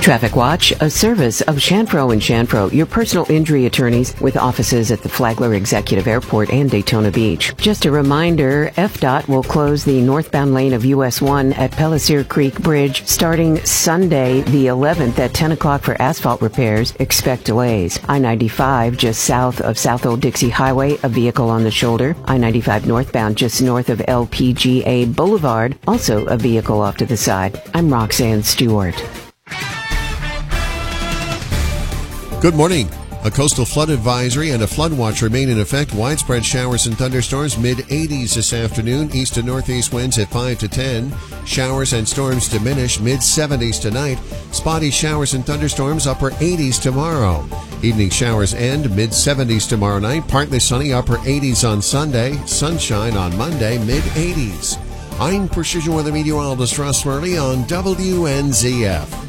Traffic Watch, a service of Shanfro & Shanfro, your personal injury attorneys with offices at the Flagler Executive Airport and Daytona Beach. Just a reminder, FDOT will close the northbound lane of US 1 at Pellisier Creek Bridge starting Sunday the 11th at 10 o'clock for asphalt repairs. Expect delays. I-95 just south of South Old Dixie Highway, a vehicle on the shoulder. I-95 northbound just north of LPGA Boulevard, also a vehicle off to the side. I'm Roxanne Stewart. Good morning. A coastal flood advisory and a flood watch remain in effect. Widespread showers and thunderstorms, mid-80s this afternoon. East to northeast winds at 5 to 10. Showers and storms diminish, mid-70s tonight. Spotty showers and thunderstorms, upper 80s tomorrow. Evening showers end, mid-70s tomorrow night. Partly sunny, upper 80s on Sunday. Sunshine on Monday, mid-80s. I'm Precision Weather Meteorologist Russ Murley on WNZF.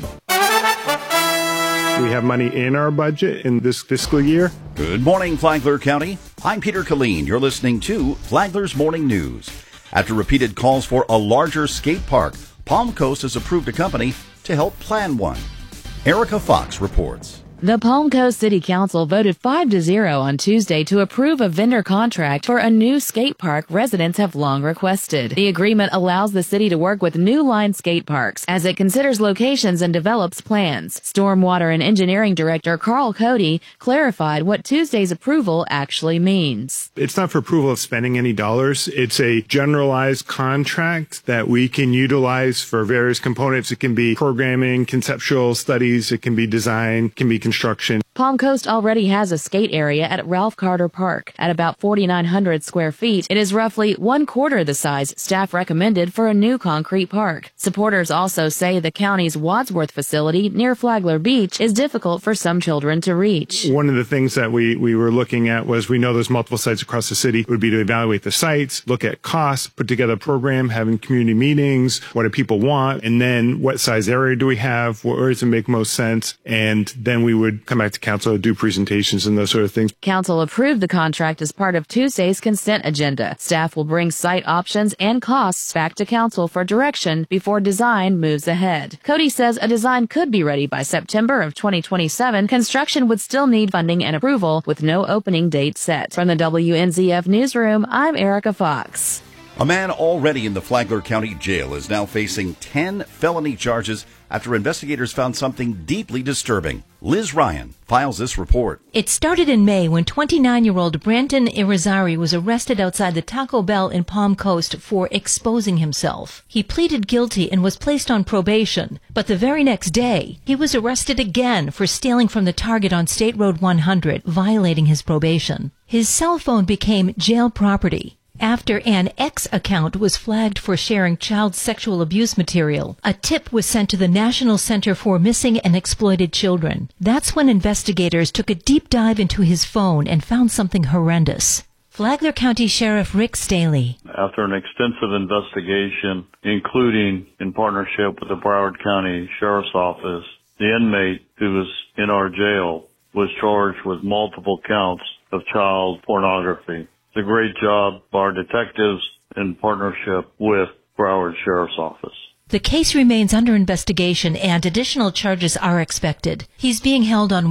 We have money in our budget in this fiscal year. Good morning, Flagler County. I'm Peter Killeen. You're listening to Flagler's Morning News. After repeated calls for a larger skate park, Palm Coast has approved a company to help plan one. Erica Fox reports. The Palm Coast City Council voted 5-0 on Tuesday to approve a vendor contract for a new skate park residents have long requested. The agreement allows the city to work with New Line skate parks as it considers locations and develops plans. Stormwater and Engineering Director Carl Cody clarified what Tuesday's approval actually means. It's not for approval of spending any dollars. It's a generalized contract that we can utilize for various components. It can be programming, conceptual studies, it can be design, it can be construction. Palm Coast already has a skate area at Ralph Carter Park. At about 4,900 square feet, it is roughly 1/4 the size staff recommended for a new concrete park. Supporters also say the county's Wadsworth facility near Flagler Beach is difficult for some children to reach. One of the things that we were looking at was we know there's multiple sites across the city. It would be to evaluate the sites, look at costs, put together a program, having community meetings, what do people want, and then what size area do we have, where does it make most sense, and then we would come back to council, do presentations and those sort of things. Council approved the contract as part of Tuesday's consent agenda. Staff will bring site options and costs back to council for direction before design moves ahead. Cody says a design could be ready by September of 2027. Construction would still need funding and approval with no opening date set. From the WNZF Newsroom, I'm Erica Fox. A man already in the Flagler County Jail is now facing 10 felony charges after investigators found something deeply disturbing. Liz Ryan files this report. It started in May when 29-year-old Brandon Irizarry was arrested outside the Taco Bell in Palm Coast for exposing himself. He pleaded guilty and was placed on probation, but the very next day, he was arrested again for stealing from the Target on State Road 100, violating his probation. His cell phone became jail property after an X account was flagged for sharing child sexual abuse material. A tip was sent to the National Center for Missing and Exploited Children. That's when investigators took a deep dive into his phone and found something horrendous. Flagler County Sheriff Rick Staley. After an extensive investigation, including in partnership with the Broward County Sheriff's Office, the inmate who was in our jail was charged with multiple counts of child pornography. It's a great job by our detectives in partnership with Broward Sheriff's Office. The case remains under investigation and additional charges are expected. He's being held on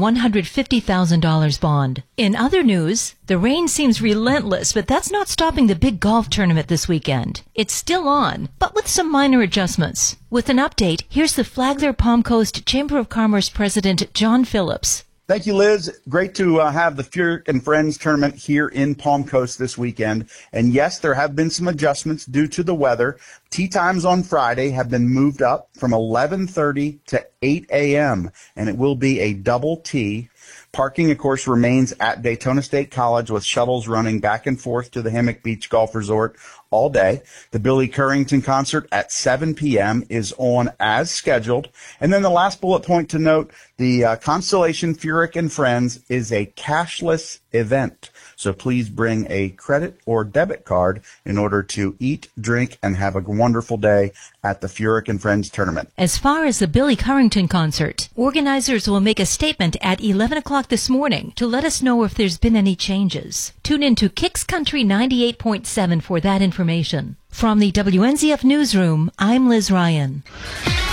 $150,000 bond. In other news, the rain seems relentless, but that's not stopping the big golf tournament this weekend. It's still on, but with some minor adjustments. With an update, here's the Flagler Palm Coast Chamber of Commerce President John Phillips. Thank you, Liz. Great to have the Furyk and Friends tournament here in Palm Coast this weekend. And yes, there have been some adjustments due to the weather. Tee times on Friday have been moved up from 11:30 to 8 a.m., and it will be a double tee. Parking, of course, remains at Daytona State College with shuttles running back and forth to the Hammock Beach Golf Resort all day. The Billy Currington concert at 7 p.m. is on as scheduled. And then the last bullet point to note, the Constellation Furyk and Friends is a cashless event. So please bring a credit or debit card in order to eat, drink, and have a wonderful day at the Furyk and Friends tournament. As far as the Billy Currington concert, organizers will make a statement at 11 o'clock this morning to let us know if there's been any changes. Tune in to Kicks Country 98.7 for that information. From the WNZF Newsroom, I'm Liz Ryan.